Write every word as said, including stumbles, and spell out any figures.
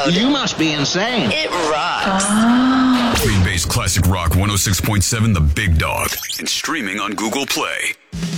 loud. You must be insane. It rocks. Oh. Green Bay's Classic Rock one oh six point seven, The Big Dog, and streaming on Google Play.